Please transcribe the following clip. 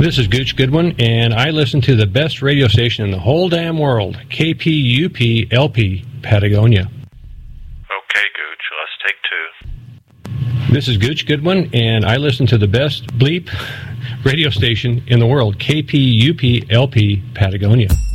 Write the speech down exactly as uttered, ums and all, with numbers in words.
This is Gooch Goodwin, and I listen to the best radio station in the whole damn world, K P U P L P, Patagonia. Okay, Gooch, let's take two. This is Gooch Goodwin, and I listen to the best bleep radio station in the world, K P U P L P, Patagonia.